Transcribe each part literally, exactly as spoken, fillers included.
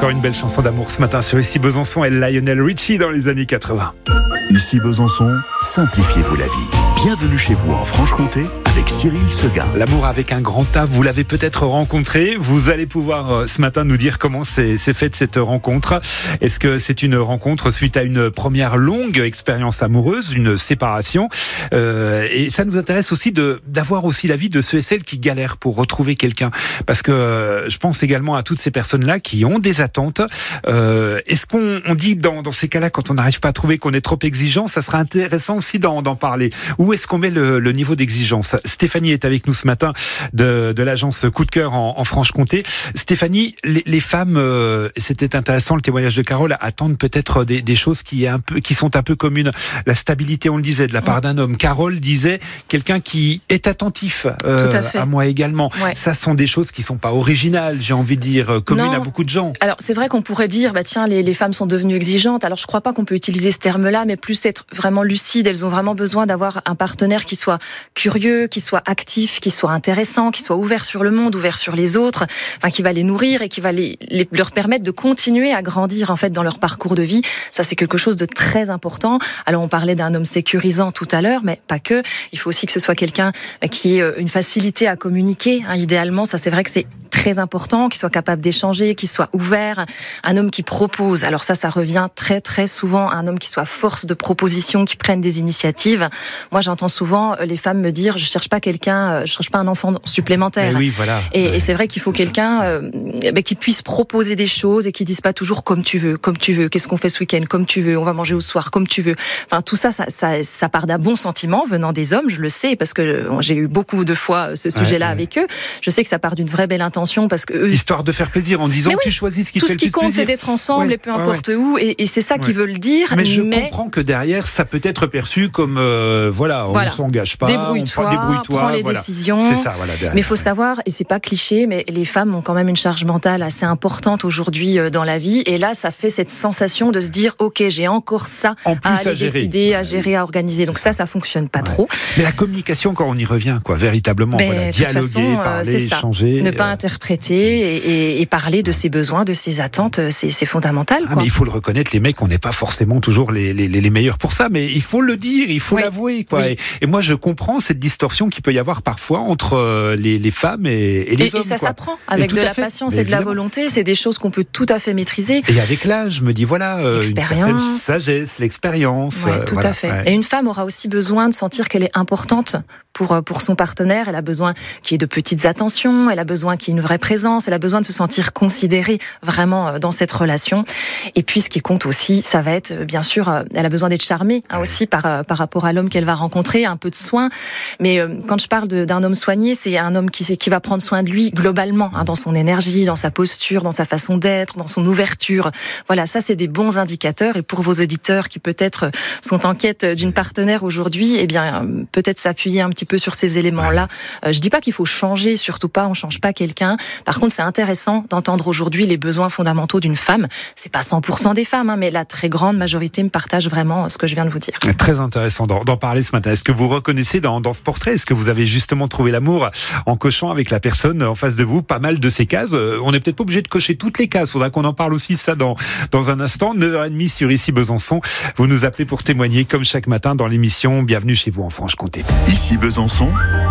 encore une belle chanson d'amour ce matin sur Ici Besançon et Lionel Richie dans les années quatre-vingts. Ici Besançon, simplifiez-vous la vie. Bienvenue chez vous en Franche-Comté avec Cyril Seguin. L'amour avec un grand A, vous l'avez peut-être rencontré. Vous allez pouvoir euh, ce matin nous dire comment c'est, c'est faite cette rencontre. Est-ce que c'est une rencontre suite à une première longue expérience amoureuse, une séparation euh, Et ça nous intéresse aussi de, d'avoir aussi l'avis de ceux et celles qui galèrent pour retrouver quelqu'un. Parce que euh, je pense également à toutes ces personnes-là qui ont des attentes. Euh, est-ce qu'on on dit dans, dans ces cas-là, quand on n'arrive pas à trouver, qu'on est trop exigeant? Ça sera intéressant aussi d'en, d'en parler. Où est-ce qu'on met le, le niveau d'exigence? Stéphanie est avec nous ce matin de, de l'agence Coup de Cœur en, en Franche-Comté. Stéphanie, les, les femmes, euh, c'était intéressant le témoignage de Carole, attendent peut-être des, des choses qui, est un peu, qui sont un peu communes. La stabilité, on le disait, de la part d'un homme. Carole disait quelqu'un qui est attentif euh, à, à moi également. Ouais. Ça sont des choses qui sont pas originales, j'ai envie de dire, communes non. à beaucoup de gens. Alors c'est vrai qu'on pourrait dire, bah tiens, les, les femmes sont devenues exigeantes. Alors je crois pas qu'on peut utiliser ce terme-là, mais plus être vraiment lucide. Elles ont vraiment besoin d'avoir un partenaire qui soit curieux, qui soit actif, qui soit intéressant, qui soit ouvert sur le monde, ouvert sur les autres, enfin qui va les nourrir et qui va les, les, leur permettre de continuer à grandir en fait dans leur parcours de vie. Ça c'est quelque chose de très important. Alors on parlait d'un homme sécurisant tout à l'heure, mais pas que. Il faut aussi que ce soit quelqu'un qui ait une facilité à communiquer. Hein, idéalement, ça c'est vrai que c'est très important, qu'il soit capable d'échanger, qu'il soit ouvert, un homme qui propose. Alors ça, ça revient très très souvent à un homme qui soit force de proposition, qui prenne des initiatives. Moi, j'entends souvent les femmes me dire, je cherche pas quelqu'un, je cherche pas un enfant supplémentaire. Mais oui, voilà. Et, ouais. et c'est vrai qu'il faut quelqu'un euh, bah, qui puisse proposer des choses et qui dise pas toujours comme tu veux, comme tu veux. Qu'est-ce qu'on fait ce week-end, comme tu veux. On va manger au soir, comme tu veux. Enfin, tout ça, ça, ça, ça part d'un bon sentiment venant des hommes. Je le sais parce que bon, j'ai eu beaucoup de fois ce sujet-là ouais, ouais. avec eux. Je sais que ça part d'une vraie belle intention parce que eux, histoire de faire plaisir en disant oui, que tu choisis ce qui tout te ce fait qui le compte, plaisir. c'est d'être ensemble ouais, et peu importe ouais, ouais. où. Et, et c'est ça ouais. qu'ils veulent dire. Mais je mais... comprends que derrière, ça peut être perçu comme euh, voilà, on voilà. ne s'engage pas, débrouille-toi, on prend, débrouille-toi, prends les voilà. décisions. C'est ça, voilà. Mais il faut ouais. savoir, et c'est pas cliché, mais les femmes ont quand même une charge mentale assez importante aujourd'hui dans la vie. Et là, ça fait cette sensation de se dire, ok, j'ai encore ça en plus à, à aller gérer. décider, à gérer, à organiser. Donc ça, ça fonctionne pas ouais. trop. Mais la communication, quand on y revient, quoi, véritablement, mais voilà, dialoguer, façon, parler, c'est ça. échanger, ne pas euh... interpréter et, et, et parler de ses besoins, de ses attentes, c'est, c'est fondamental. Ah, quoi. mais il faut le reconnaître, les mecs, on n'est pas forcément toujours les, les, les meilleurs pour ça, mais il faut le dire, il faut oui. l'avouer. Quoi. Oui. Et, et moi, je comprends cette distorsion qu'il peut y avoir parfois entre les, les femmes et, et les et, hommes. Et ça quoi. s'apprend avec de la fait. patience mais et évidemment. de la volonté. C'est des choses qu'on peut tout à fait maîtriser. Et avec l'âge, je me dis, voilà, euh, une certaine sagesse, l'expérience. Ouais, euh, tout voilà, à fait. Ouais. Et une femme aura aussi besoin de sentir qu'elle est importante pour, pour son partenaire. Elle a besoin qu'il y ait de petites attentions, elle a besoin qu'il y ait une vraie présence, elle a besoin de se sentir considérée vraiment dans cette relation. Et puis ce qui compte aussi, ça va être, bien sûr, elle a besoin d'être charmée hein, aussi par, par rapport à l'homme qu'elle va rencontrer, un peu de soin. Mais euh, quand je parle de, d'un homme soigné, c'est un homme qui, qui va prendre soin de lui globalement, hein, dans son énergie, dans sa posture, dans sa façon d'être, dans son ouverture. Voilà, ça c'est des bons indicateurs. Et pour vos auditeurs qui peut-être sont en quête d'une partenaire aujourd'hui, eh bien peut-être s'appuyer un petit peu sur ces éléments-là. Euh, je dis pas qu'il faut changer, surtout pas, on change pas quelqu'un. Par contre, c'est intéressant d'entendre aujourd'hui les besoins fondamentaux d'une femme. C'est pas cent pour cent des femmes, hein, mais la très grande majorité me partage vraiment ce que je viens de vous dire. Très intéressant d'en, d'en parler ce matin. Est-ce que vous reconnaissez dans, dans ce portrait, est-ce que vous avez justement trouvé l'amour en cochant avec la personne en face de vous pas mal de ces cases? On n'est peut-être pas obligé de cocher toutes les cases. Faudra qu'on en parle aussi ça dans, dans un instant. neuf heures trente sur Ici Besançon. Vous nous appelez pour témoigner comme chaque matin dans l'émission. Bienvenue chez vous en Franche-Comté. Ici Besançon,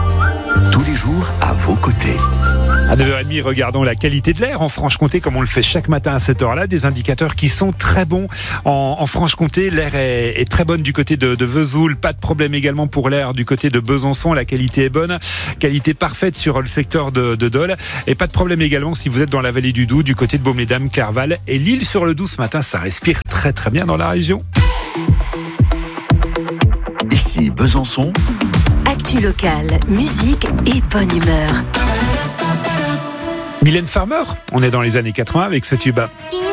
tous les jours à vos côtés. À neuf heures trente, regardons la qualité de l'air en Franche-Comté, comme on le fait chaque matin à cette heure-là. Des indicateurs qui sont très bons en, en Franche-Comté. L'air est, est très bonne du côté de, de Vesoul. Pas de problème également pour l'air du côté de Besançon. La qualité est bonne. Qualité parfaite sur le secteur de, de Dole. Et pas de problème également si vous êtes dans la vallée du Doubs, du côté de Baume-les-Dames, Clerval et l'Île-sur-le-Doubs. Ce matin, ça respire très très bien dans la région. Ici Besançon. Actu locale, musique et bonne humeur. Mylène Farmer, on est dans les années quatre-vingts avec ce tube.